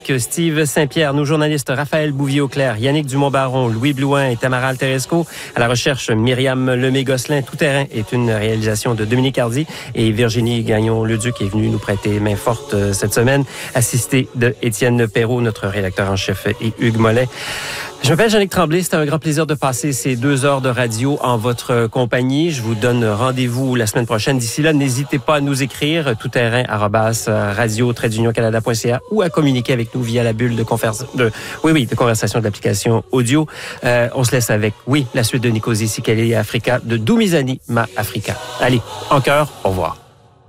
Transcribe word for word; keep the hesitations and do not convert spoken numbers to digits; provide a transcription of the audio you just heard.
Steve Saint-Pierre, nos journalistes Raphaël Bouvier-Auclair, Yannick Dumont-Baron, Louis Blouin et Tamara Alteresco. À la recherche, Myriam Lemay-Gosselin. Tout terrain est une réalisation de Dominique Hardy et Virginie Gagnon-Leduc est venue nous prêter main forte cette semaine, assistée de Étienne Perrault, notre rédacteur en chef, et Hugues Mollet. Je m'appelle Jean-Luc Tremblay. C'est un grand plaisir de passer ces deux heures de radio en votre compagnie. Je vous donne rendez-vous la semaine prochaine. D'ici là, n'hésitez pas à nous écrire tout terrain arobase radio trait d'union canada point c a ou à communiquer avec nous via la bulle de conversation, de, oui, oui, de conversation de l'application audio. Euh, on se laisse avec, oui, la suite de Nkosi Sikelel et Africa de Dumizani Ma Africa. Allez, en cœur, au revoir.